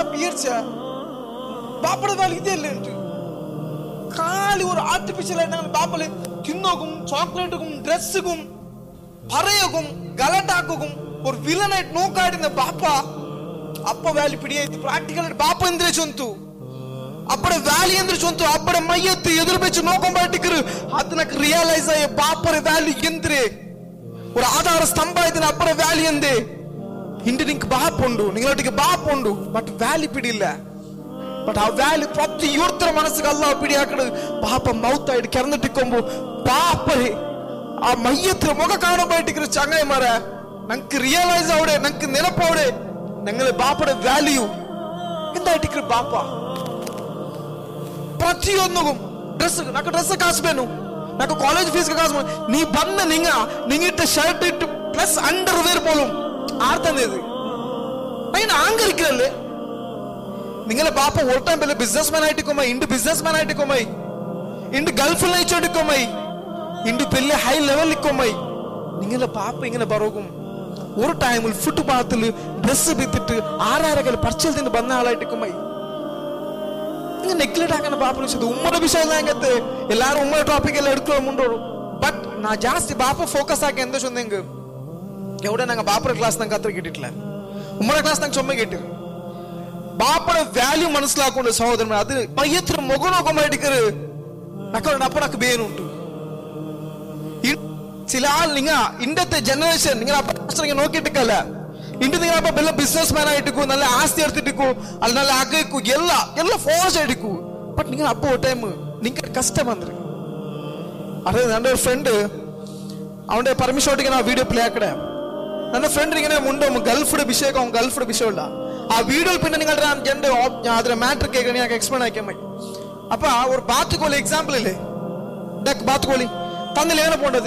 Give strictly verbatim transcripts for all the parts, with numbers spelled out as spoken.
പീർച്ച ബാപ്പയുടെ വാല്യൂ ഇതല്ലേ കാലി ഒരു ആർട്ടിഫിഷ്യൽ ആയിട്ട് ബാപ്പല് തിന്നോക്കും ചോക്ലേറ്റും ഡ്രസ്സും പറയക്കും ഗലട്ടാക്കും ഒരു വില്ലനായിട്ട് നോക്കാടിന്ന ബാപ്പ അപ്പ വാല്യൂ പിടിയായിട്ട് പ്രാക്ടിക്കൽ ബാപ്പ എന്തിനെ ചൊന്തു అప్పుడే వాల్యూ ఎందుకు చొంతు అప్పుడే మయ్యత్తు ఎదురు పెంచి నోకం బయటికి అది నాకు రియలైజ్ అయ్యే బాపర వాల్యూ ఎంద్రే ఒక ఆధార స్తంభ అయితే అప్పుడే వాల్యూ ఎందే ఇంటి నీకు బాపుండు నింగటికి బాపుండు బట్ వాల్యూ పిడిല്ല బట్ ఆ వాల్యూ ప్రతి యూర్తర మనసుకు అల్లా పిడి అక్కడ బాప మౌతాయిడు కెరనటికొంబు బాపరే ఆ మయ్యత్తు ముఖ కాణ బయటికి చంగాయి మర నాకు రియలైజ్ అవడే నాకు నెనపవడే నంగలే బాపడ వాల్యూ ఎందాటికి బాప ప్రతియొందుకు డ్రెస్ నాకు డ్రెస్ కాసుపోయాను నాకు కాలేజ్ ఫీజు కాసు నీ బంద నింగ నింగిట్ట షర్ట్ ఇట్టు ప్లస్ అండర్ వేర్ పోലും ആർത്തത് അതിന് ആങ്കറിക്കല്ലേ നിങ്ങളെ ബാപ്പ ഒരു ടൈം വല്ല ബിസിനസ് മാൻ ആയിട്ടിക്കുമായി ഇണ്ട് ബിസിനസ് മാൻ ആയിട്ടിക്കുമായി ഇണ്ട് ഗൾഫിൽ അയച്ചോടിക്കുമായി ഇണ്ട് പെല്ലെ ഹൈ ലെവലിൽ ഇക്കുമായി നിങ്ങളെ ബാപ്പ ഇങ്ങനെ പറയും ഒരു ടൈമിൽ ഫുട്പാത്തിൽ ഡ്രസ് വിത്തിട്ട് ആരാരകൽ പർച്ചേസ് ചെയ്ത് വന്ന ആളായിട്ടിക്കുമായി നിങ്ങൾ നെഗ്ലക്ട് ആക്കുന്ന ബാപ്പ വിളിച്ചത് ഉമ്മയുടെ വിഷയത്തെ എല്ലാരും ഉമ്മയുടെ ടോപ്പിക് എല്ലാം എടുക്കുന്നുണ്ടോ ബട്ട് നാ ജാസ്തി ബാപ്പ ഫോക്കസ് ആക്കി എന്താ ചൊന്നെങ്കിൽ എവിടെ ഞങ്ങൾ ബാപ്പയുടെ ക്ലാസ് ഞങ്ങൾക്ക് അത്ര കിട്ടിയിട്ടില്ല ഉമ്മയുടെ ക്ലാസ് ഞങ്ങൾ ചുമ കിട്ടി ബാപ്പയുടെ വാല്യൂ മനസ്സിലാക്കൊണ്ട് സഹോദരൻ അത് പയ്യത്ര മുഖനോക്കമായിട്ട് നക്കളുണ്ട് അപ്പൊ നക്ക് ബേനുണ്ട് ചില ആൾ നിങ്ങൾ ഇന്നത്തെ ജനറേഷൻ നിങ്ങൾ അപ്പൊ നോക്കിയിട്ടില്ല ಇಂದು ನೀವಪ್ಪ ಬೆಲ್ಲ ಬಿಸ್ನೆಸ್ ಮ್ಯಾನ್ ಆಯ್ಟಿಕು നല്ല ಆಸ್ತಿ എടുത്തിട്ടിക്കു ಅಲ್ಲ നല്ല ಆಗೈಕು ಎಲ್ಲ ಎಲ್ಲ ಫೋರ್ಸ್ ಆಯ್ಟಿಕು ಬಟ್ നിങ്ങൾ അപ്പോ ടൈം നിങ്ങൾക്ക് കഷ്ടം വന്നിரு അതെ എൻ്റെ ഒരു ഫ്രണ്ട് അവന്റെ പെർമിഷൻ ഓടിക്ക് ആ വീഡിയോ പ്ലേ ആക്കടേ ನನ್ನ ಫ್ರೆಂಡ್ ഇങ്ങനെ മുണ്ടോ ഗൾഫിയുടെ വിഷയം ഗൾഫിയുടെ വിഷയമുള്ള ആ വീഡിയോയിൽ പിന്നെ നിങ്ങളുടെ എൻ്റെ അതിന്റെ മാറ്റർ കേൾക്കണേ ഞാൻ എക്സ്പ്ലെയിൻ ആക്കിയാൽ മതി അപ്പൊ ഒരു ബാത്ത് കോലി എക്സാമ്പിൾ ഇല്ലേ ഡക്ക് ബാത്ത് കോലി തന്നില്ല എങ്ങനെ പോണ്ടത്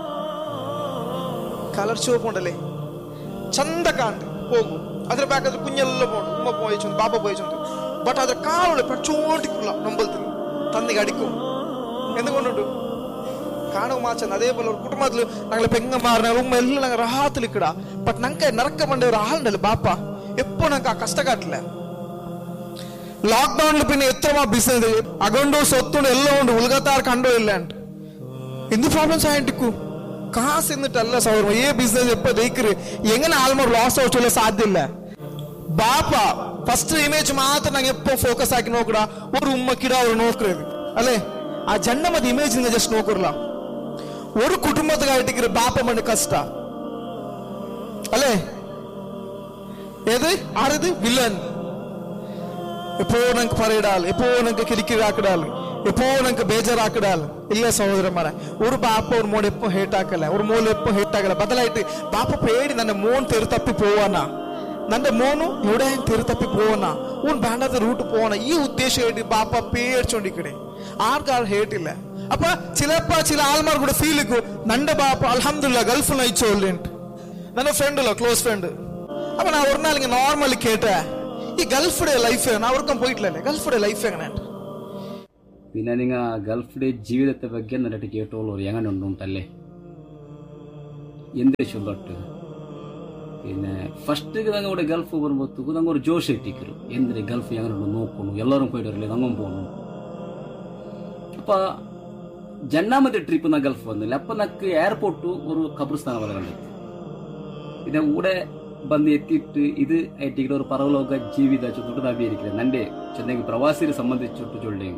കളർ ചുവപ്പ് ഉണ്ടല്ലേ ಚಂದ ಕಾಂಡ್ ಹೋಗು ಅದ್ರ ಬೇಕಾದ್ರೆ ಕುഞ്ഞೆಲ್ಲ പോണു ഉമ്മ പോയിച്ചു ബാപ്പ പോയിച്ചു ബട്ട് അದ್ರ കാലുള്ള പച്ചോട്ടിക്കുള്ള നമ്പലത്തിൽ തന്നിക്ക് അടിക്കും എന്തുകൊണ്ടുണ്ട് കാണുക മാച്ചൻ അതേപോലെ ഒരു കുടുംബത്തിൽ ഞങ്ങളെ പെങ്ങന്മാർ ഉമ്മ എല്ലാം ഞങ്ങൾ റാഹത്തിൽ ഇക്കടാ ബട്ട് ഞങ്ങൾക്ക് നറക്കം വേണ്ട ഒരു ആളുണ്ടല്ലോ ബാപ്പ എപ്പോ ഞങ്ങൾക്ക് ആ കഷ്ടക്കാട്ടില്ല ലോക്ക്ഡൌണിൽ പിന്നെ എത്ര ബിസിനസ് അകണ്ടോ സ്വത്തുണ്ട് എല്ലാം ഉണ്ട് ഉൾഗത്താർ കണ്ടോ ഇല്ലാണ്ട് എന്ത് പ്രോബ്ലംസ് ആയിട്ടിക്കൂ കാസ് എന്നിട്ടല്ല സൗകര്യം ഏ ബിസിനസ് എപ്പോ ദയിക്കറ് എങ്ങനെ ആൾമോർ ലോസ് ആവശ്യമുള്ള സാധ്യല്ല ബാപ്പ ഫസ്റ്റ് ഇമേജ് മാത്രം ഞങ്ങൾ എപ്പോ ഫോക്കസ് ആക്കി നോക്കടാ ഒരു ഉമ്മക്കിട ഒരു നോക്കരുത് അല്ലെ ആ ജന്മത് ഇമേജ് നിങ്ങൾ ജസ്റ്റ് നോക്കറില്ല ഒരു കുടുംബത്തിലായിട്ട് ബാപ്പ മണ്ണ് കഷ്ട അല്ലെ ഏത് ആരത് വില്ലൻ എപ്പോ ഞങ്ങൾക്ക് പറയിടാൽ എപ്പോ ഞങ്ങൾക്ക് കിരിക്കിടാക്കിടാൽ എപ്പോ ഞങ്ങൾക്ക് ബേജാറാക്കിടാൽ ഇല്ല സഹോദരന്മാരെ ഒരു ബാപ്പ ഒരു മോൻ എപ്പോ ഹേറ്റ് ആക്കല ഒരു മോൾ എപ്പോ ഹേറ്റ് ആക്കല ബദലായിട്ട് ബാപ്പ പേടി നന്റെ മോൻ തെരു തപ്പി പോവാനാ നന്റെ മോനും എവിടെ തെരു തപ്പി പോവാനാ ഓൻ വേണ്ടാത്ത റൂട്ട് പോവാനാ ഈ ഉദ്ദേശമായിട്ട് ബാപ്പ പേടിച്ചോണ്ടിക്കണേ ആർക്കാർ ഹേറ്റില്ല അപ്പൊ ചിലപ്പോ ചില ആൾമാർ കൂടെ ഫീൽ ഇക്കു നന്റെ ബാപ്പ അൽഹംദുലില്ലാ ഗൾഫിൽ അയച്ചോല്ലുണ്ട് ನನ್ನ ಫ್ರೆಂಡ್ ಇಲ್ಲ ಕ್ಲೋಸ್ ಫ್ರೆಂಡ್ അപ്പൊ ഞാൻ ഒരു നാൾ ഇങ്ങനെ നോർമലി കേട്ടേ ഈ ഗൾഫിയുടെ ലൈഫ് ഞാൻ അവർക്കും പോയിട്ടില്ലല്ലേ ഗൾഫിയുടെ ലൈഫ് എങ്ങനെയാണ് പിന്നെ നിങ്ങൾ ഗൾഫിയുടെ ജീവിതത്തെ ಬಗ್ಗೆ എന്നിട്ട് കേട്ടോളൂ എങ്ങനെ ഉണ്ടുണ്ടല്ലേ എന്ത് ചൊല്ലട്ട് പിന്നെ ഫസ്റ്റ് ನಂಗೆ ഇവിടെ ഗൾഫ് വരുമ്പോഴത്തേക്ക് ನಂಗೆ ഒരു ജോഷ് ഇട്ടിക്കರು എന്തിന് ഗൾഫ് എങ്ങനെ ഉണ്ട് നോക്കുന്നു എല്ലാവരും പോയിട്ട് വരില്ലേ നങ്ങും പോകണം അപ്പൊ രണ്ടാമത്തെ ട്രിപ്പ് ഞാൻ ഗൾഫ് വന്നില്ല അപ്പൊ നക്ക് എയർപോർട്ട് ഒരു ഖബർസ്ഥാനം പോലെ കണ്ടെത്തി പിന്നെ കൂടെ ಬಂದು ಎತ್ತಿಟ್ಟು ಇದು ಐಟಿಗೆ ഒരു ಪರಲೋಕ ಜೀವಿತ ಚುಟ್ಟು ನಾವಿയിരിക്കുന്നത് നന്റെ ചെന്നെങ്കിൽ പ്രവാസിയെ സംബന്ധിച്ചിട്ട് ചൊല്ലേങ്ക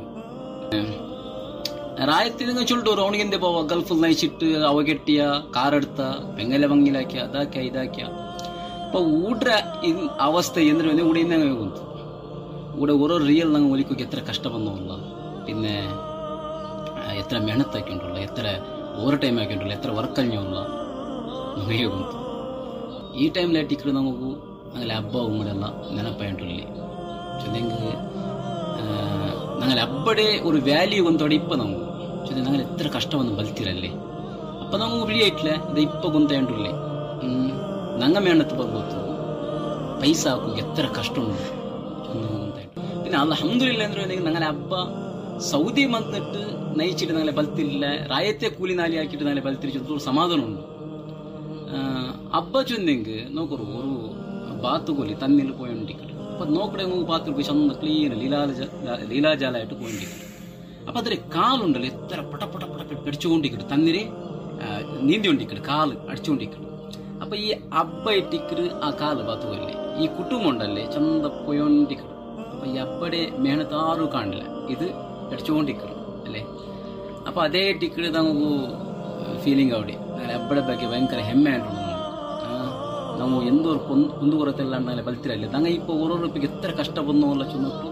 ರಾಯತ್ತಿನ ಚೊಲ್ಟೋರು ಅವನಿಗೆಂದೆ പോവാ ഗൾഫിൽ നയിച്ചിട്ട് അവ കെട്ടിയ കാറെടുത്ത പെങ്ങലെ ഭംഗിലാക്കിയ അതാക്കിയ ഇതാക്കിയ അപ്പൊ ഊട്ര അവസ്ഥ എന്തിനു ഇവിടെ ഇന്നെ കുಂತು ഇവിടെ ഓരോ റിയൽ ನಂಗೆ ಒಲಿಕೋಕೆ എത്ര കഷ്ടം വന്നോല്ല പിന്നെ എത്ര മെഹനത്താക്കിയിട്ടുള്ള എത്ര ഓവർ ടൈം ആക്കിയിട്ടുള്ള എത്ര വർക്ക് കഴിഞ്ഞോല്ല ನನಗೆ ಕುಂತು ಈ ಟೈಮ್ಲಾയിട്ട് ఇక్కడ നമുക്ക് ഞങ്ങളെ ಹಬ್ಬ ഉമ്മടെಲ್ಲ ನೆನಪಾയിട്ടുള്ളി ചെന്നെങ്കിൽ ഞങ്ങളെ ಹಬ್ಬಡೆ ഒരു ವ್ಯಾಲ್ಯೂ ಒಂದು ಇಪ್ಪ ನಾವು ചെന്നെ ഞങ്ങൾ എത്ര കഷ്ടമൊന്നും ബൽത്തിരല്ലേ അപ്പൊ നമുക്ക് പിടിയായിട്ടില്ല ഇത് ഇപ്പൊ കുന്തേണ്ടുള്ളി ഞങ്ങ മേണത്ത് ಬರ್ಬೋದು പൈസ ಹಾಕೋಕೆ എത്ര കഷ്ടമുണ്ട് പിന്നെ അൽഹംദുലില്ലാ ಅಂದ್ರೆ ഞങ്ങളെ ಹಬ್ಬ സൗദി വന്നിട്ട് നയിച്ചിട്ട് ഞങ്ങളെ ബൽത്തില്ല ರಾಯത്തെ കൂലി നാലി ആക്കിയിട്ട് ഞങ്ങളെ ബൽത്തിരിച്ചു സമാധാനം ഉണ്ട് ಹಬ್ಬ ಚೊಂದೆಂಗ್ ನೋಕರು ഒരു ബാത്ത് കോലി തന്നിൽ പോയോണ്ടിരിക്കട്ടെ അപ്പം നോക്കടെ മൂന്ന് പാത്തിൽ പോയി ചന്ത ക്ലീൻ ലീലാജ ലീലാജാലായിട്ട് പോയിട്ടിരിക്കും. അപ്പം അതിൽ കാലുണ്ടല്ലോ എത്ര പട പട പട പിടിച്ചുകൊണ്ടിരിക്കും, തന്നിരെ നീന്തിക്കൊണ്ടിരിക്കും, കാല് അടിച്ചുകൊണ്ടിരിക്കും. അപ്പം ഈ അബ്ബ ഇട്ടിക്കറ് ആ കാല് പാത്തുപോലെ ഈ കുട്ടുംബം ഉണ്ടല്ലേ ചന്ത പോയോണ്ടിരിക്കും. അപ്പം ഈ അബ്ബടെ മേണത്താറും കാണില്ല, ഇത് അടിച്ചുകൊണ്ടിരിക്കണം ಅಲ್ಲೇ ಅಪ್ಪ ಅದೇ ಟಿಕ್ಕಡೆ ನಮಗೂ ಫೀಲಿಂಗ್ ಅವಡಿ ನಾನು ಹಬ್ಬದ ಬಗ್ಗೆ ಭಯಂಕರ ಹೆಮ್ಮೆ ಅಂಟು ನಾವು ಎಂದೋರು ಕುಂದು ಕುಂದುಕೊರತೆಲ್ಲ ಅಂದಾಗಲೇ ಬಲ್ತಿರಲ್ಲ ನಂಗೆ ಇಪ್ಪ ಓರೋರೊಪ್ಪಿಗೆ ಎತ್ತರ ಕಷ್ಟ ಬಂದವಲ್ಲ ಚುನ್ನಟ್ಟು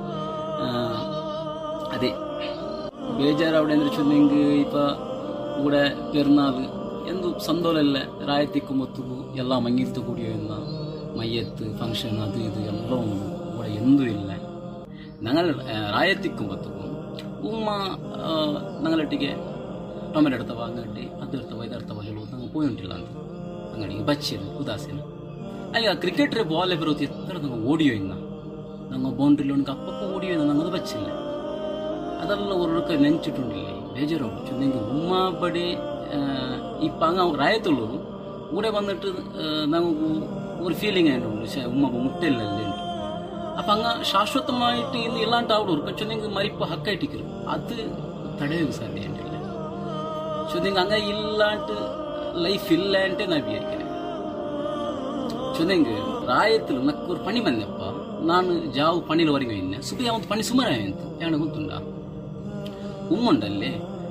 ಅದೇ ಬೇಜಾರು ಅವಡೆ ಅಂದ್ರೆ ಚುನ್ನಿಂಗ್ ಇಪ್ಪ ಕೂಡ ಪೆರ್ನಾಲ್ ಎಂದು ಸಂದೋಲೆಲ್ಲ ರಾಯತಿಕ್ಕು ಮೊತ್ತುಗು ಎಲ್ಲ ಮಂಗಿಲ್ತು ಕುಡಿಯೋಲ್ಲ ಮೈಯತ್ತು ಫಂಕ್ಷನ್ ಅದು ಇದು ಎಲ್ಲ ಉಂಟು ಕೂಡ ಎಂದೂ ಇಲ್ಲ ഞങ്ങൾ റായത്തിക്കും പത്തുക്കും ഉമ്മ ഞങ്ങളൊട്ടിಗೆ ಟೊಮೆಟೊ എടുത്തವ അങ്ങോട്ട് ಅದು ಇರ್ತವ ಇದು ಇರ್ತವ ಹೇಳುವುದು ನಂಗೆ ಪೋಯುಂಟಿಲ್ಲ ಅಂತ ಅಂಗಡಿಗೆ ಬಚ್ಚಿರು ಉದಾಸೀನ ಅಯ್ಯ ಕ್ರಿಕೆಟ್ರೆ ಬಾಲ್ ಬರೋದು ಎತ್ತರ ನಂಗೆ ಓಡಿಯೋ ಇನ್ನ ನಂಗೆ ಬೌಂಡ್ರಿಲಿ ಉಂಟು ಅಪ್ಪಕ್ಕ ಓಡಿಯೋ ಇನ್ನ ನಂಗೆ ಅದು ಬಚ್ಚಿಲ್ಲ ಅದೆಲ್ಲ ಒರಕ ನೆಂಚಿಟ್ಟುಂಡಿಲ್ಲ ಬೇಜಾರು ನಿಂಗೆ ಉಮ್ಮ ಬಡಿ ಇಪ್ಪ ಹಂಗ ರಾಯತುಳ್ಳು ಊಡೆ ಬಂದಿಟ್ಟು ನಮಗೂ ഒരു ഫീലിംഗ് ആയിട്ടുണ്ട് ഉമ്മ മുട്ടയില്ലല്ലേ അപ്പം അങ്ങ് ശാശ്വതമായിട്ട് ഇന്ന് ഇല്ലാണ്ട് അവിടെ പക്ഷെ നിങ്ങൾ മരിപ്പ് ഹക്കായിട്ടിരിക്കും അത് തടയുക സാധ്യതയില്ല പക്ഷെ നിങ്ങൾ അങ്ങനെ ഇല്ലാണ്ട് ലൈഫ് ಇಲ್ಲ ಅಂತ ನಾ ವಿಚಾರಿக்கிறேன் ಚುನೆಂಗ್ ರಾಯത്തിൽ ನಕ್ಕು ഒരു പണി ಬಂದಪ್ಪ ನಾನು ಜಾವು ಪಣಿಲವರೆಗೆ ಇನ್ನ ಸುಬಿ ಅವತ್ತು ಪಣಿ ಸುಮಾರು ಅಂತ ಯಾಣ ಗೊತ್ತುಂಡ ഉമ്മുണ്ടല്ലേ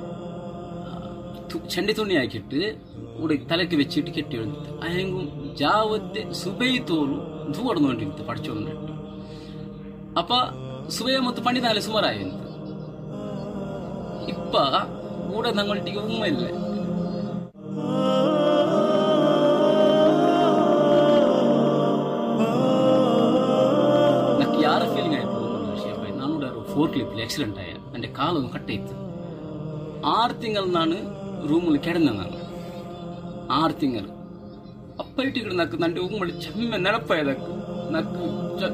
ചെണ്ടി തുണി ആക്കിയിട്ട് ഇവിടെ തലക്ക് വെച്ചിട്ട് കെട്ടി എഴുന്നിട്ട് അയങ്കും ജാവത്തെ സുബൈ തോറും ധൂടന്നുകൊണ്ടിരുന്നു പഠിച്ചുകൊണ്ടിട്ട് ಅಪ್ಪ ಸುಬೆಯ ಮತ್ತು ಪಂಡಿತಾಲೆ ಸುಮಾರಾಯಂತ ಇಪ್ಪ ಕೂಡ ನಂಗೊಟ್ಟಿಗೆ ಉಮ್ಮ ಇಲ್ಲ ನಕ್ಕೆ ಯಾರ ಫೀಲಿಂಗ್ ಆಯ್ತು ವಿಷಯ ನಾನು ಫೋರ್ ಕ್ಲಿಪ್ ಆಕ್ಸಿಡೆಂಟ್ ಆಯ എൻ്റെ ಕಾಲೊಂದು ಕಟ್ಟೈತು ಆರು ತಿಂಗಳು ನಾನು ರೂಮಲ್ಲಿ ಕೆಡಂದ ನಾನು ಆರು ತಿಂಗಳು ಅಪ್ಪ ಇಟ್ಟಿಗಳು ನಕ್ಕು ನಂಡೆ ಉಮ್ಮಡಿ ಚೆಮ್ಮೆ ನೆನಪಾಯದಕ್ಕು ನಕ್ಕು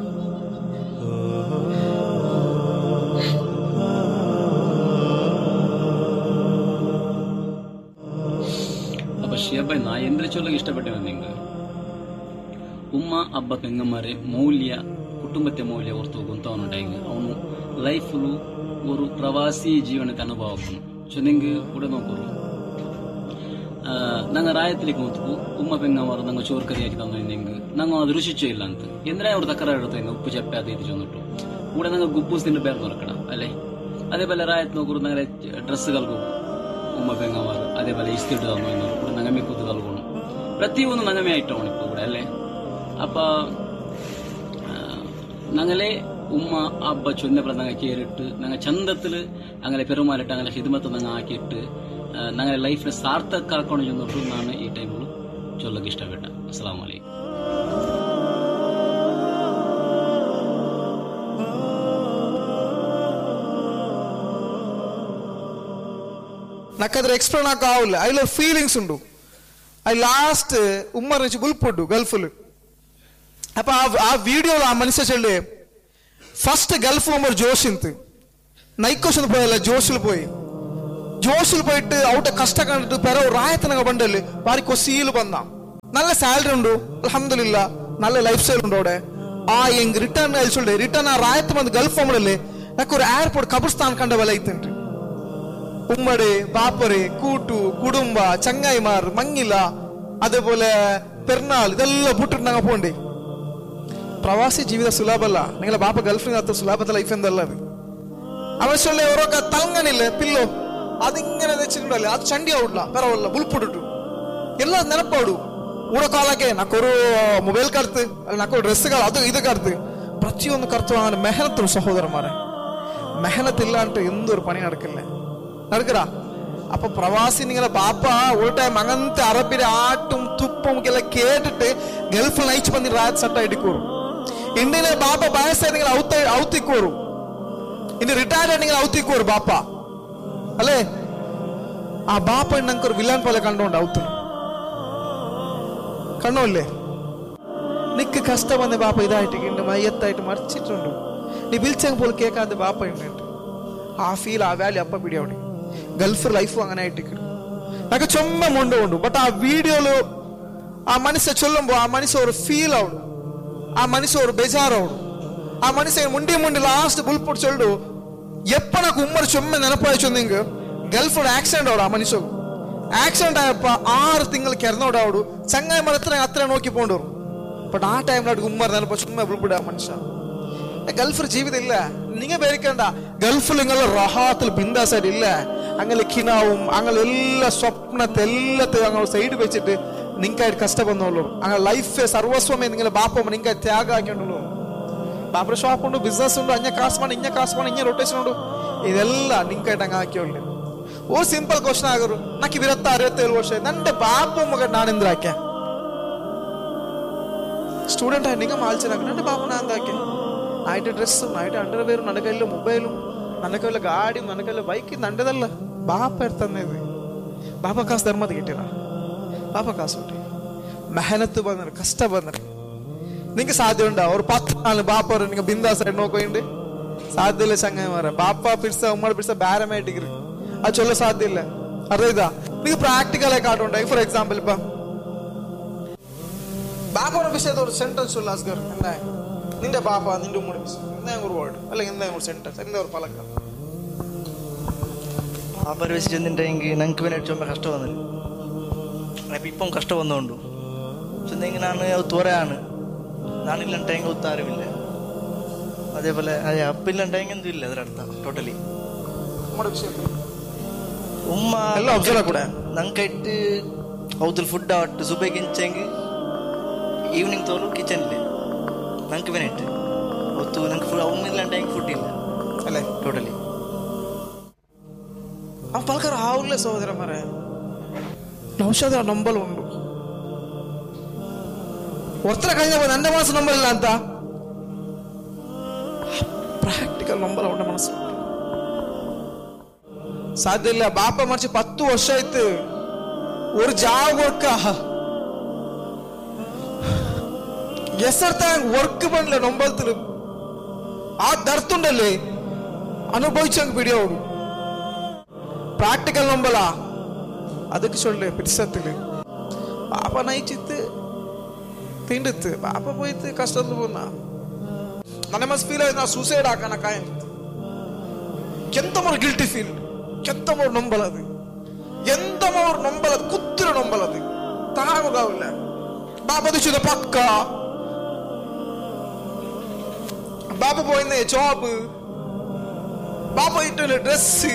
ಅಬ್ಬ ನಾ ಎಂದ್ರೆ ಚೊಲ್ಲಗೆ ಇಷ್ಟಪಟ್ಟೆ ನಿಂಗೆ ಉಮ್ಮ ಅಬ್ಬ ಪೆಂಗಮ್ಮರೆ ಮೌಲ್ಯ ಕುಟುಂಬത്തെ ಮೌಲ್ಯ ಹೊರತು ಹೋಗುವಂತವನುಂಟಾಗಿ ಅವನು ಲೈಫ್ಲು ഒരു പ്രവാസി ജീവനത്തെ അനുഭവക്കുന്നു ചൊന്നെങ്കിൽ കൂടെ നോക്കൂ ನಂಗೆ ರಾಯತ್ಲಿಕ್ಕೆ ಹೊಂತು ಉಮ್ಮ ಪೆಂಗಮ್ಮರು ನಂಗೆ ಚೋರು ಕರಿ ಹಾಕಿ ತಂದು ನಂಗೆ ಅದು ರುಚಿಚೂ ಇಲ್ಲ ಅಂತ ಎಂದ್ರೆ ಅವ್ರು ತಕರ ಇರುತ್ತೆ ಉಪ್ಪು ಚಪ್ಪೆ ಅದು ಇದು ಚೊಂದಿಟ್ಟು ಕೂಡ ನಂಗೆ ಗುಬ್ಬೂಸ್ ತಿಂಡು ಬೇರೆ ನೋಡ್ಕಣ ಅಲ್ಲೇ ಅದೇ ಬೇಲೆ ರಾಯತ್ ನೋಕರು ನಂಗೆ ಡ್ರೆಸ್ ಕಲ್ಗು ಉಮ್ಮ ಪೆಂಗಮ್ಮರು ಅದೇ ಬೇಲೆ ಇಸ್ತಿಟ್ಟು ತಂದು ಕೂಡ ನಂಗಮ್ಮೆ ಕೂತು ಕಲ್ಗೋಣು ಪ್ರತಿಯೊಂದು ನಂಗಮ್ಮೆ ಐಟಮ್ ಇಪ್ಪ ಕೂಡ ಅಲ್ಲೇ ಅಪ್ಪ ഞങ്ങളെ ഉമ്മ അബ്ബ ചൊന്നപ്പോൾ ഞങ്ങൾ കയറിയിട്ട് ഞങ്ങൾ ചന്തത്തിൽ അങ്ങനെ പെരുമാറിട്ട് അങ്ങനെ ഹിദ്മത്ത് ഞങ്ങൾ ആക്കിയിട്ട് ഞങ്ങളുടെ ലൈഫിനെ സാർത്ഥക്കാക്കണം ചെന്നിട്ട് ഞാൻ ഈ ടൈമിൽ ചൊല്ലക്ക് ഇഷ്ടപ്പെട്ട അസ്സലാമു അലൈക്കും నాకది ఎక్స్ప్లెయిన్ నాకు కావాలి ఐలో ఫీలింగ్స్ ఉండు ఐ లాస్ట్ ఉమ్మర్ నుంచి గుల్పొడ్డు గల్ఫ్లు ಅಪ್ಪ ಆ ವಿಡಿಯೋలో ಆ ಮನುಷ್ಯ ಚೊಲ್ಲಿ ಫಸ್ಟ್ ಗಲ್ಫ್ ಹೋಗೋರು ಜೋಶಿಂತು ನೈಕೋಶನ್ పోయಲ್ಲ ಜೋಶಿಲ್ పోయి ಜೋಶಿಲ್ పోയിട്ട് അവിടെ കഷ്ട കണ്ടിട്ട് പെരവ് റായത്തനങ്ങ ബണ്ടല് വാരിക്കോ സീല് ಬಂದ നല്ല സാലറി ഉണ്ട് അൽഹംദുലില്ലാ നല്ല ലൈഫ് സ്റ്റൈൽ ഉണ്ട് അവിടെ ആ ಎಂಗ್ ರಿಟರ್ನ್ ಅಲ್ಸೊಳ್ಳೆ ರಿಟರ್ನ್ ಆ ರಾಯತ್ ಬಂದು ಗಲ್ಫ್ ಹೋಮಡಲ್ಲಿ నాకు ഒരു ಏರ್ಪೋರ್ಟ್ ಕಬ್ರಸ್ತಾನ್ ಕಂಡ ಬಲ ಐತಂಟ್ರಿ ഉമ്മടെ ബാപ്പറെ കൂട്ടു കുടുംബ ചങ്ങായിമാർ മങ്ങില അതേപോലെ പെരുന്നാൾ ഇതെല്ലാം ಬಿಟ್ಟು ನಂಗೆ പോണ്ടേ ಪ್ರವಾಸಿ ಜೀವಿತ ಸುಲಭ ಅಲ್ಲ ನಿಂಗಳ ಬಾಪ ಗಲ್ಫ್ರಿನ ಹತ್ರ ಸುಲಭದ ಲೈಫ್ ಎಂದಲ್ಲ ಅದು ಅವಶ್ಯ ಅವರೊಕ್ಕ ತಲಂಗನಿಲ್ಲ ಪಿಲ್ಲೋ അതിങ്ങനെ വെച്ചിട്ടുണ്ടല്ലേ അത് ചണ്ടി ആവില്ല പരവല്ല ബുൾപ്പിട്ടിട്ടു എല്ലാം ನೆನಪಾಡು ಊಡ ಕಾಲಕ್ಕೆ ನಾಕೊರು ಮೊಬೈಲ್ ಕರ್ತು ನಾಕೋ ಡ್ರೆಸ್ಗಳು ಅದು ಇದು ಕರ್ತು ಪ್ರತಿಯೊಂದು ಕರ್ತು അങ്ങനെ മെഹനത്തും സഹോദരന്മാരെ മെഹനത്ത് ഇല്ലാണ്ട് എന്തൊരു പണി നടക്കില്ല നടക്കടാ അപ്പൊ പ്രവാസി നിങ്ങളെ ബാപ്പ ഒരു ടൈം അങ്ങനത്തെ അറബിരെ ആട്ടും തുപ്പും എല്ലാം കേട്ടിട്ട് ഗൾഫിൽ നയിച്ചു ಬಂದು ರಾತ್ ಸಟ್ಟ ಇಡಿಕೋರು ಇಂಡಿಯನ್ ಬಾಪ ಬಯಸ್ತಾ നിങ്ങൾ ಔತ ಔತಿಕೋರು ಇನ್ನು ರಿಟೈರ್ಡ್ നിങ്ങൾ ಔತಿಕೋರು ಬಾಪ ಅಲ್ಲೇ ಆ ಬಾಪ ನಂക്കൊരു വില്ലൻ പോലെ കണ്ടോണ്ട് ഔത്ത് കണ്ണോല്ലേ നിക്ക് കഷ്ടം വന്ന ബാപ്പ ഇതായിട്ട് ഇണ്ട് മയ്യത്തായിട്ട് മരിച്ചിട്ടുണ്ട് നീ വിളിച്ചെങ്കിൽ പോലും കേൾക്കാതെ ബാപ്പ ഉണ്ട് ആ ഫീൽ ആ വാല്യൂ അപ്പ പിടിയോടി గల్ఫ్ లైఫ్ അങ്ങനെ ആയിട്ട് నాకు ചുമ്മാ മുണ്ട് കൊണ്ടു ബട്ട് ആ വീഡിയോలో ఆ మనిషి చొల్లంబో ఆ మనిషి ఒక ఫీల్ అవుడు ఆ మనిషి ఒక బెజార్ అవుడు ఆ మనిషి ముండి ముండి లాస్ట్ బుల్పుడు చొల్డు ఎప్ప నాకు ఉమ్మడి చొమ్మె నెనపాయి చొందింగ్ ಗಲ್ಫ್ ಆಕ್ಸಿಡೆಂಟ್ ಅವಡು ಆ ಮನುಷ್ಯ ಆಕ್ಸಿಡೆಂಟ್ ಆಯಪ್ಪ ಆರು ತಿಂಗಳು ಕೆರೆದೋಡು ಅವಡು ಚಂಗಾಯಿ ಮರ ಹತ್ರ ಹತ್ರ ನೋಕಿ ಪೋಂಡವ್ರು ಬಟ್ ಆ ಟೈಮ್ ನಾಡು ಉಮ್ಮರ್ ನೆನಪ ಸುಮ್ಮನೆ ಬಿಡ್ಬಿಡ ಆ ಮನುಷ್ಯ ಗಲ್ಫರ್ ಜೀವಿತ ಇಲ್ಲ ನಿಂಗೆ ಬೇರಿಕಂಡ ಗಲ್ಫ್ ಹಿಂಗೆಲ್ಲ ರಹಾತಲ್ ಬಿಂದಾ ಸೈಡ್ ಇಲ್ಲ അങ്ങനെ കിനാവും അങ്ങനെ എല്ലാ സ്വപ്നത്തെ എല്ലാத்தைയും അങ്ങനെ സൈഡ് വെച്ചിട്ട് നിങ്ങൾക്കായിട്ട് കഷ്ടപ്പെടുന്നുള്ളൂ അങ്ങനെ ലൈഫ് സർവസ്വമേ നിങ്ങളെ ബാപ്പ നിങ്ങൾ ത്യാഗം ആക്കിയുള്ളൂ ബാപ്പയുടെ ഷോപ്പ് ഉണ്ട് ബിസിനസ് ഉണ്ട് അഞ്ഞ കാശ് പണം ഇഞ്ഞ കാശ് പണം ഇഞ്ഞ ರೊಟೇಷನ್ ഉണ്ട് ಇದೆಲ್ಲ ನಿಂಗಾയിട്ട് ಹಂಗೆ ಹಾಕಿಕೊಳ್ಳಿ ಓ ಸಿಂಪಲ್ ಕ್ವಶನ್ ಆಗೋರು ನಾಕ್ ಇರತ್ತ ಅರವತ್ತೇಳು ವರ್ಷ ನಂಡೆ ಬಾಪ ಮಗ ನಾನೆಂದ್ರ ಹಾಕೆ ಸ್ಟೂಡೆಂಟ್ ಆಗಿ ನಿಂಗೆ ಮಾಲ್ಚಿನಾಗ ನಂಡೆ ಬಾಪ ನಾನು ಹಾಕೆ ನೈಟ್ ಡ್ರೆಸ್ಸು ನೈಟ್ ಅಂಡರ್ವೇರು ನನ್ನ ಕೈಯಲ್ಲಿ ಮೊಬೈಲು ನನ್ನ ಕೈಯಲ್ಲಿ ಗಾಡಿ ನನ್ನ ಕೈಯಲ್ಲಿ ಬೈಕ್ ನಂಡೆದಲ್ಲ ಬಾಪ ಇರ್ತಾನೆ ಬಾಪ ಕಾಸು ಧರ್ಮದ ಗಿಟ್ಟಿರ ಬಾಪ ಕಾಸು ಉಂಟು ಮೆಹನತ್ತು ಬಂದ್ರೆ ಕಷ್ಟ ಬಂದ್ರೆ ನಿಂಗೆ ಸಾಧ್ಯ ಉಂಡ ಅವ್ರು ಪತ್ತು ನಾಲ್ಕು ಬಾಪ ಅವರು ನಿಂಗೆ ಬಿಂದಾಸ್ ಸೈಡ್ ನೋಕೊಂಡು ಸಾಧ್ಯ ಇಲ್ಲ ಸಂಗಮ ಮಾರ ಬಾಪ ಪಿಡ್ಸ ಉಮ್ಮಡಿ ಪಿಡ್ಸ ಬೇರೆ ಮೇ ಡಿಗ್ರಿ ಅದು ಚೊಲ್ಲ ಸಾಧ್ಯ ಇಲ್ಲ ಅರ್ಥ ಇದ ನಿಂಗೆ ಪ್ರಾಕ್ಟಿಕಲ್ ಆಗಿ ಕಾಟು ಉಂಟಾಗಿ ಫಾರ್ ಎಕ್ಸಾಂಪಲ್ ಇಪ್ಪ ಬಾಪನ ವಿಷಯದ ಒಂದು ಸೆಂಟೆನ್ಸ್ ಉಲ್ಲ ಅಸ್ಗರ್ ನಿಂದೆ ಬಾಪ ನಿಂಡೆ ಉಮ್ಮಡಿ ಪಿಡ್ಸ ಇಂದ ഒരു വേർഡ് അല്ലെങ്കിൽ എന്താ ഒരു സെന്റൻസ് എന്താ ഒരു പലക്ക ആ പരിവശിച്ച് എന്തിണ്ടെങ്കിൽ ഞങ്ങൾക്ക് വേണ്ടി ചുമ കഷ്ടം വന്നില്ല അപ്പം ഇപ്പം കഷ്ടം വന്നുകൊണ്ടു ചെന്നെങ്കിൽ ഞാൻ തോരയാണ് നാണില്ലാണ്ടെങ്കിൽ ഒത്താരുമില്ല അതേപോലെ അതെ അപ്പില്ലാണ്ടെങ്കിൽ എന്തും ഇല്ല അതിനർത്ഥം ടോട്ടലി ഉമ്മ ഞങ്ങൾക്കായിട്ട് ಹೌದು ಫುಡ್ ಆವಟ್ಟು ಸುಬೈಗೆ ಇಂಚೆಂಗೆ ಈವ್ನಿಂಗ್ ತೋರು ಕಿಚನ್ಲಿ ನಂಗೆ ಬೇನೆಟ್ಟು ಅವತ್ತು ನಂಗೆ ಫುಡ್ ಅವ್ನು ಇಲ್ಲಾಂಟ ಹೆಂಗೆ ಫುಡ್ ಇಲ್ಲ ಅಲ್ಲೇ ಟೋಟಲಿ ಆ ಪಲ್ಕರ ಆವ್ಲೇ ಸಹೋದರ ಮರೆ ಔಷಧ ನಂಬಲ್ ಉಂಟು ಒತ್ತರ കഴിഞ്ഞ ನನ್ನ ಮನಸ್ಸು ನಂಬಲಿಲ್ಲ ಅಂತ ಪ್ರಾಕ್ಟಿಕಲ್ ನಂಬಲ ಉಂಟ ಮನಸ್ಸು ಸಾಧ್ಯ ಇಲ್ಲ ಬಾಪ ಮರ್ಚಿ ಪತ್ತು ವರ್ಷ ಆಯ್ತು ഒരു ജാബ് കൊടുക്ക എസർത്ത വർക്ക് പണില്ല നൊമ്പലത്തിലും ആ ദർത്തുണ്ടല്ലേ അനുഭവിച്ചങ്ങ് പിടിയോടും പ്രാക്ടിക്കൽ നൊമ്പല അതൊക്കെ ചൊല്ലേ പിടിച്ചത്തില് ബാപ്പ നയിച്ചിത്ത് തിണ്ടിത്ത് ബാപ്പ പോയിട്ട് കഷ്ടത്തിൽ പോന്ന ನನ್ನ ಮನಸ್ಸು ಫೀಲ್ ಆಯ್ತು ನಾ ಸೂಸೈಡ್ ಹಾಕೋಣ ಕಾಯ ಎಂತ ಮೋರ್ ಗಿಲ್ಟಿ ಫೀಲ್ ಎಂತ ಮೋರ್ ನೊಂಬಲದು ಎಂತ ಮೋರ್ ನೊಂಬಲದು ಕುತ್ತಿರ ನೊಂಬಲದು ತಾಗೋಗಾವಿಲ್ಲ ബാപ്പ ദിശുത പക്ക ബാപ്പ പോയിന്ന ജോബ് ബാപ്പ ഇട്ടുള്ള ഡ്രസ്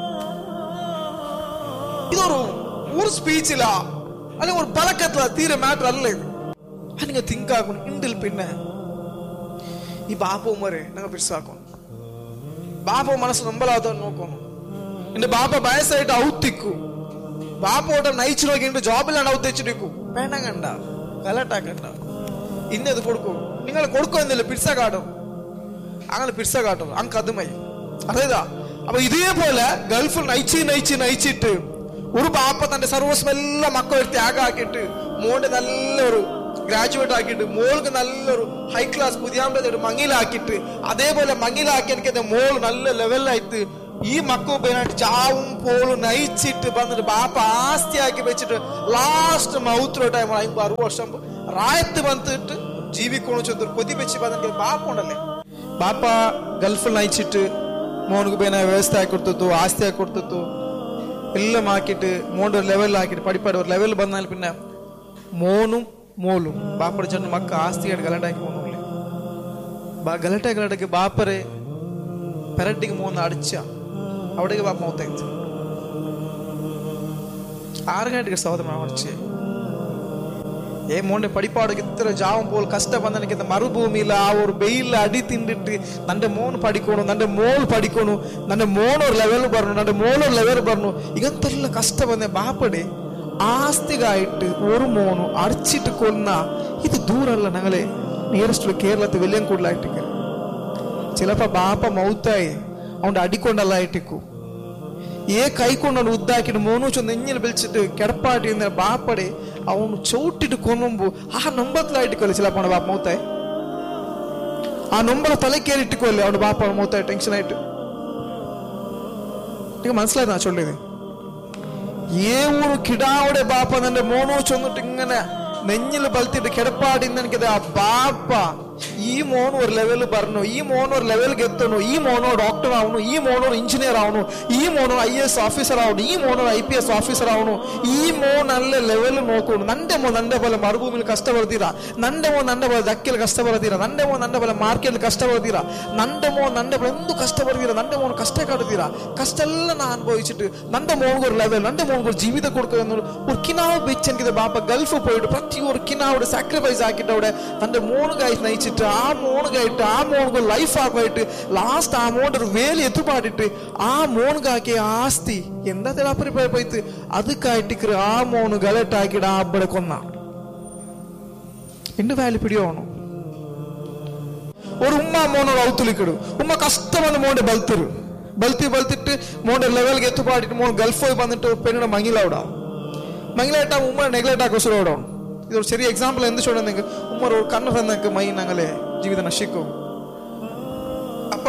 ഇതൊരു ഒരു സ്പീച്ചില അല്ലെങ്കിൽ ഒരു പഴക്കത്തില തീരെ മാറ്റർ അല്ല ഇത് നിങ്ങൾ തിങ്ക് ആക്കണം ഇണ്ടിൽ പിന്നെ ഈ ബാപ്പ ഉമ്മരെ നിങ്ങൾ പിടിച്ചാക്കണം ബാപ്പ മനസ്സ് നമ്പലാത്ത നോക്കണം എന്റെ ബാപ്പ വയസ്സായിട്ട് ഔത്തിക്കൂ ബാപ്പ ഓട്ടം നയിച്ചു നോക്കിയിട്ട് ജോബിലാണ് ഔത്തിച്ചിരിക്കൂ വേണ്ടങ്ങണ്ട കലട്ടാക്കണ്ട ഇന്നത് കൊടുക്കൂ നിങ്ങൾ കൊടുക്കുന്നില്ല പിടിച്ച കാട്ടും അങ്ങനെ പിടിച്ച കാട്ടും അങ്ങ് അതുമായി അതേതാ അപ്പൊ ഇതേപോലെ ഗൾഫിൽ നയിച്ച് നയിച്ച് നയിച്ചിട്ട് ഒരു ബാപ്പ തന്റെ സർവസ്വം എല്ലാം മക്കളെ ത്യാഗാക്കിയിട്ട് മോന്റെ നല്ലൊരു ഗ്രാജുവേറ്റ് ആക്കിയിട്ട് മോൾക്ക് നല്ലൊരു ഹൈ ക്ലാസ് പുതിയാമ്പത് മങ്ങിലാക്കിയിട്ട് അതേപോലെ മങ്ങിലാക്കി എനിക്ക് മോൾ നല്ല ലെവലിലായിട്ട് ഈ മക്കൂപ്പനായിട്ട് ചാവും പോളും നയിച്ചിട്ട് വന്നിട്ട് ബാപ്പ ആസ്തിയാക്കി വെച്ചിട്ട് ലാസ്റ്റ് മൗത്ര ടൈം അമ്പത് അറുപത് വർഷം റായത്ത് വന്നിട്ട് ജീവിക്കണു ചെന്ന് കൊതി വെച്ച് വന്നിട്ട് ബാപ്പ ഉണ്ടല്ലേ ബാപ്പ ഗൾഫിൽ നയിച്ചിട്ട് മോനക്ക് പിന്നെ വ്യവസ്ഥ ആക്കി കൊടുത്തു ആസ്തി ആക്കി കൊടുത്തു എല്ലാം ആക്കിയിട്ട് മോൻ്റെ ഒരു ലെവലിലാക്കിയിട്ട് പഠിപ്പാട് ഒരു ലെവലിൽ വന്നാൽ പിന്നെ മോനും മോളും ബാപ്പയുടെ ചെന്ന് മക്ക ആസ്തിയായിട്ട് ഗലട്ടാക്കി പോകുന്നില്ലേ ഗലട്ട ഗലട്ടയ്ക്ക് ബാപ്പരെ പെരട്ടിക്ക് മോന്ന് അടിച്ച അവിടേക്ക് ബാപ്പ മൗത്തായിട്ട് ആറുകായിട്ട് സഹോദരനാണ് അടിച്ച് ഏ മോന്റെ പഠിപ്പാടൊക്കെ ഇത്ര ജാവും പോൽ കഷ്ടം വന്നെനിക്ക് മറുഭൂമിയിൽ ആ ഒരു വെയിലിൽ അടി തിണ്ടിട്ട് നന്റെ മോൻ പഠിക്കണു നന്റെ മോൾ പഠിക്കണു നന്റെ മോണൊരു ലെവൽ പറഞ്ഞു നന്റെ മോളൊരു ലെവൽ പറഞ്ഞു ഇങ്ങനത്തെല്ലാം കഷ്ടം വന്നേ ബാപ്പടെ ആസ്തികായിട്ട് ഒരു മോണു അടിച്ചിട്ട് കൊന്ന ഇത് ദൂരല്ല ഞങ്ങളെ നിയറസ്റ്റ് കേരളത്തിൽ വലിയ കൂടുതലായിട്ടിരിക്കും ചിലപ്പോ ബാപ്പ മൗത്തായി അവന്റെ അടിക്കൊണ്ടല്ലായിട്ടിക്കൂ ഏ കൈക്കൊണ്ടു ഉദ്ദാക്കിട്ട് മോനു ചൊന്ന് നെഞ്ഞിൽ വിളിച്ചിട്ട് കിടപ്പാട്ടി ബാപ്പടെ അവನು ಚೌಟಿಟ್ಟು ಕೊನೊಂಬು ಆ ನೊಂಬತ್ಲ ಇಟ್ಟುಕೊಳ್ಳಿ ಚಿಲಪ್ಪ ಬಾಪ ಮೌತಾಯಿ ಆ ನೊಂಬಲ ತಲೆ ಕೇಳಿ ಇಟ್ಟುಕೊಳ್ಳಿ ಅವನು ಬಾಪ ಮೌತಾಯಿ ಟೆನ್ಷನ್ ಆಯ್ತು ಈಗ മനസ്സിലായി നാ ചൊല്ലിയത് ഏ ഒരു കിടാവിടെ ബാപ്പ നന്റെ മോനോ ചൊന്നിട്ട് ഇങ്ങനെ നെഞ്ഞിൽ ബലത്തിട്ട് കിടപ്പാടി എനിക്കത് ആ ബാപ്പ ഈ മോൻ ഒരു ലെവലിൽ പറഞ്ഞു, ഈ മോൻ ഒരു ലെവലിൽ എത്തണു, ഈ മോനോ ഡോക്ടർ ആവണു, ഈ മോനോ എഞ്ചിനീയർ ആവണു, ഈ മോനോ ഐ എസ് ഓഫീസർ ആവണു, ഈ മോനോ ഐ പി എസ് ഓഫീസർ ആവണു, ഈ മോൻ നല്ല ಲೆವೆಲ್ ನೋಕೋಣ. ನಂಡೆ ಮೋ ನಂಡೆ പോലെ ಮರುಭೂಮಿಲಿ ಕಷ್ಟ ಬರ್ತೀರಾ, ನಂಡೆ ಮೋ ನಂಡೆ പോലെ ದಕ್ಕಿಲಿ ಕಷ್ಟ ಬರ್ತೀರಾ, ನಂಡೆ ಮೋ ನಂಡೆ പോലെ ಮಾರ್ಕೆಟ್ ಕಷ್ಟ ಬರ್ತೀರಾ, ನಂಡೆ ಮೋ ನಂಡೆ പോലെ എന്തു കഷ്ട ಬರ್ತೀರಾ, ನಂಡೆ ಮೋನ್ ಕಷ್ಟ ಕಾಡ್ತೀರಾ. ಕಷ್ಟ ಎಲ್ಲ ನಾ ಅನುಭವಿച്ചിട്ട് ನಂಡೆ മോൻക്ക് ഒരു ലെവൽ, ನಂಡೆ മോൻക്ക് ഒരു ജീവിതം കൊടുക്കുക എന്നുള്ള ഒരു കിനാവ് വെച്ച് എനിക്ക് ബാപ്പ ഗൾഫ് പോയിട്ട് പ്രതി ഒരു കിനാവിടെ സാക്രിഫൈസ് ആക്കിയിട്ട് അവിടെ തന്റെ മോനുകായി നയിച്ചിട്ട് ആ മോനുകായിട്ട് ആ മോൻക്ക് ലൈഫ് ആക്കുമായിട്ട് ലാസ്റ്റ് ആ മോന്റെ ഒരു വേലി എത്തുപാടിട്ട് ആ മോനുകാക്കിയ ആസ്തി എന്താ തെളാപ്പരി പോയിട്ട് ಅದಕ್ಕಾಯ್ತಿಕ್ರೆ ಆ ಮೋನು ಗಲೆಟ್ ಹಾಕಿಡ ಆ ಹಬ್ಬಡೆ ಕೊನ್ನ ಇನ್ನು ವ್ಯಾಲಿ ಪಿಡಿಯೋನು ஒரு உம்மா மோனோட அவுத்துலிக்கடு உம்மா கஷ்டமான மோண்ட பல்த்திரு பல்த்தி பல்த்திட்டு மோண்ட ಲೆವೆಲ್ಗೆ ಎತ್ತು ಪಾಡಿಟ್ಟು ಮೋನ್ ಗಲ್ಫ್ ಹೋಗಿ ಬಂದಿಟ್ಟು ಪೆಣ್ಣಿನ ಮಂಗಿಲೌಡ ಮಂಗಿಲಾಟ ಉಮ್ಮ ನೆಗ್ಲೆಕ್ಟ್ ಆಕೋಸರೋಡ. ಇದೊಂದು ಸರಿ ಎಕ್ಸಾಂಪಲ್ ಎಂದು ಚೋಡ ನಿಂಗೆ ಉಮ್ಮರು ಕಣ್ಣು ಬಂದಕ್ಕೆ ಮೈ ನಂಗಲೆ ಜೀವಿತ ನಶಿಕ್ಕು. ಅಪ್ಪ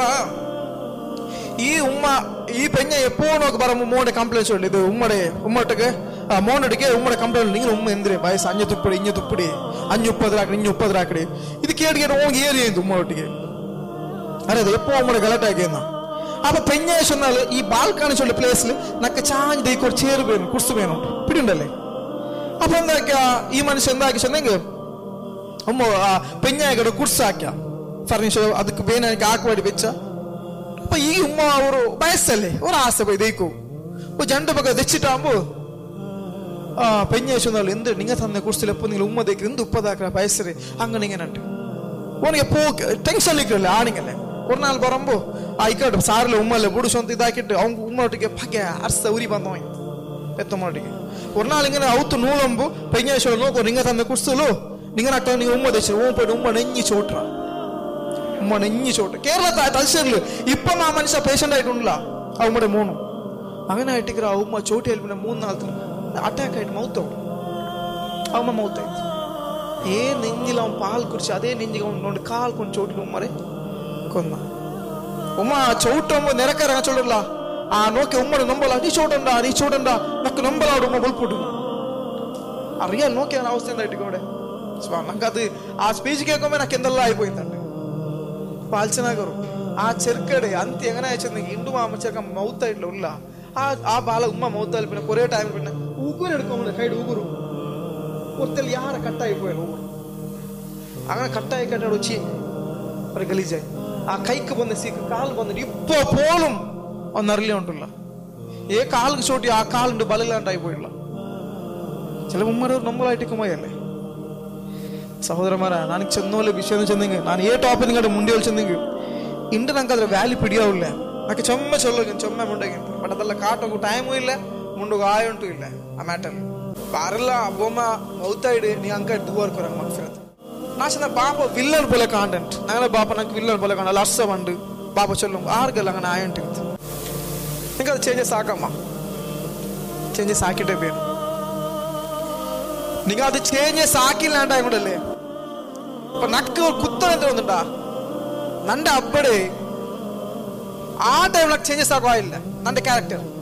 ഈ ഉമ്മ ഈ പെഞ്ഞ എപ്പോഴും ഒക്കെ പറയുമ്പോൾ ഉമ്മയുടെ കംപ്ലൈൻസ് ഉണ്ട്. ഇത് ഉമ്മടെ ഉമ്മട്ടക്ക് മോനടിക്ക് ഉമ്മയുടെ കംപ്ലൈൻറ്റ് നിങ്ങൾ ഉമ്മ എന്തിരെ വയസ്സ് അഞ്ഞു തുപ്പിടി ഇഞ്ഞു തുപ്പിടി അഞ്ഞു മുപ്പതിലാക്കടി ഇഞ്ഞു മുപ്പതിലാക്കടി ഇത് കേട്ട് കേട്ട് ഓങ്കി ഏറി ചെയ്യുന്നു ഉമ്മ ഒട്ടിക്ക്. അറിയാതെ എപ്പോ ഉമ്മയുടെ ഗലട്ടാക്കിയെന്ന അപ്പൊ പെഞ്ഞ ചെന്നാല് ഈ ബാൽക്കാണി ചൊല്ലി പ്ലേസിൽ നക്ക് ചാഞ്ഞ് ദൈക്ക് ഒരു ചേറ് വേണം കുറിച്ച് വേണം പിടിയുണ്ടല്ലേ. അപ്പൊ എന്താക്കിയ ഈ മനുഷ്യൻ എന്താക്കി ചെന്നെങ്കിൽ ഉമ്മ പെഞ്ഞായിക്കടെ കുറിച്ചാക്കിയ ഫർണിച്ചർ ಅದಕ್ಕೆ ಬೇನಾಗಿ ಹಾಕುವಾಡಿ വെച്ച. അപ്പൊ ഈ ഉമ്മ ഒരു വയസ്സല്ലേ ഒരു ആശ പോയി ദൈക്കോ ജണ്ട് പക്ക തെച്ചിട്ടാകുമ്പോ ആ പെഞ്ഞേശുന്നാള് എന്ത് നിങ്ങ തന്നെ കുറിച്ചിൽ എപ്പോ നിങ്ങൾ ഉമ്മ ദൈക്ക് എന്ത് ഉപ്പതാക്ക വയസ്സര് അങ്ങനെ ഇങ്ങനെ ഉണ്ട് ഓനിಗೆ പോ ടെൻഷൻ ലിക്കല്ലേ ആണിങ്ങല്ലേ. ഒരു നാൾ പറയുമ്പോ ആയിക്കോട്ടെ സാറിലെ ഉമ്മല്ലേ ബുಡು ಸ್ವಂತ ಇದಾಕಿಟ್ಟು ಅವ್ನ ಉಮ್ಮೊಟ್ಟಿಗೆ ಪಕ್ಕೆ ಅರ್ಸ ಉರಿ ಬಂದವ ಎತ್ತಮ್ಮೊಟ್ಟಿಗೆ ഒരു നാൾ ഇങ്ങനെ ഔത്ത് നൂളുമ്പോ പെഞ്ഞേശു നോക്കോ നിങ്ങ തന്നെ കുറിച്ചല്ലോ നിങ്ങൾ അട്ടോ നിങ്ങൾ ഉമ്മ തെച്ചു ഓൻ പോയിട്ട് ഉമ്മ നെഞ്ഞി ചോട്ട ഉമ്മ നെഞ്ഞി ചോട്ട് കേരള തലശ്ശേരില് ഇപ്പം ആ മനുഷ്യ പേഷ്യന്റ് ആയിട്ടുണ്ടല്ല ആ ഉമ്മയുടെ മോണു അങ്ങനെ ആയിട്ടിക്കറ ആ ഉമ്മ ചോട്ടി പിന്നെ മൂന്ന് നാളത്തിന് അറ്റാക്ക് ആയിട്ട് മൗത്താവും ആ ഉമ്മ മൗത്തായി ഏ നെഞ്ഞിൽ അവൻ പാൽ കുറിച്ച് അതേ നെഞ്ചിൽ കൊണ്ട് കാൽ കൊണ്ട് ചോട്ടിൽ ഉമ്മറെ കൊന്ന ഉമ്മ ചവിട്ടുമ്പോ നിരക്കരങ്ങ ചൊല്ലല്ല ആ നോക്കി ഉമ്മടെ നൊമ്പല നീ ചോട്ടണ്ട നീ ചോട്ടണ്ട നക്ക് നൊമ്പലാട് ഉമ്മ ബൽപ്പൊട്ടു അറിയാൻ നോക്കിയാണ് അവസ്ഥ എന്തായിട്ട് ഇവിടെ നക്കത് ആ സ്പീച്ച് കേൾക്കുമ്പോ നക്ക് എന്തെല്ലാം ആയിപ്പോയിട്ടുണ്ട് പാൽച്ചനാകറും ആ ചെറുക്കടെ അന്തി എങ്ങനെ അയച്ചെന്നെങ്കിൽ ഇണ്ടു മാമ ചെറുക്ക മൗത്തായിട്ടില്ല ഉള്ള ആ ആ ബാല ഉമ്മ മൗത്താൽ പിന്നെ കുറെ ടൈമിൽ പിന്നെ ഊകൂരെടുക്കുമ്പോൾ കൈഡ് ഊകുරු ഒത്തൽ യാര കട്ടായി പോയാലും ഊകുරු അങ്ങനെ കട്ടായി കട്ടാട് വെച്ച് ഒരു ഗലീജായി ആ കൈക്ക് വന്ന് സീക്ക് കാൽ വന്നിട്ട് ഇപ്പൊ പോലും ഒന്നറിയില്ല ഉണ്ടല്ല ഏ കാലിന് ചോട്ടി ആ കാലിന്റെ ബലമില്ലാണ്ടായി പോയില്ല ചില ഉമ്മ നമ്മളായിട്ട് കുമയല്ലേ ಸಹೋದರಮಾರ ನನಗೆ ಚೆನ್ನೋಲೆ ವಿಷಯ ಚೆಂದಂಗೆ ನಾನು ಏ ಟಾಪಿಕ್ ನಿಂಗಡೆ ಮುಂದೆ ಚೆಂದಂಗೆ ಇಂಡು ನಂಗೆ ಅದ್ರ ವ್ಯಾಲ್ಯೂ ಪಿಡಿಯಾವಿಲ್ಲ ನಾಕೆ ಚೊಮ್ಮೆ ಚೊಲ್ಲೋಗಿ ಚೊಮ್ಮೆ ಮುಂಡೆಗಿಂತ ಬಟ್ ಅದೆಲ್ಲ ಕಾಟೋಗು ಟೈಮು ಇಲ್ಲ ಮುಂಡೋಗು ಆಯುಂಟು ಇಲ್ಲ ಆ ಮ್ಯಾಟರ್ ಬಾರೆಲ್ಲ ಬೊಮ್ಮ ಮೌತಾಯಿಡು ನೀ ಅಂಕ ದುವರ್ ಕೊರಂಗ ಮನ್ಸಿರತ್ ನಾಶನ ಬಾಪ ವಿಲ್ಲನ್ പോലെ ಕಾಂಟೆಂಟ್ ഞങ്ങളെ ബാപ്പ നമുക്ക് വില്ലൻ പോലെ കാണാം ലർസ പണ്ട് ബാപ്പ ചൊല്ലും ആർക്കല്ല അങ്ങനെ ആയുണ്ട് നിങ്ങൾക്ക് അത് ചേഞ്ചസ് ആക്കാമ്മ ചേഞ്ചസ് ആക്കിയിട്ടേ വേണം നിങ്ങൾ അത് ചേഞ്ചസ് ആക്കില്ലാണ്ടായിക്കൊണ്ടല്ലേ അപ്പൊ നക്ക് കുത്തം എന്ത് വന്നിട്ടാ നന്റെ അപ്പടെ ആ ടൈം ചേഞ്ചസ് ആക്കുവായില്ല നന്റെ ക്യാരക്ടർ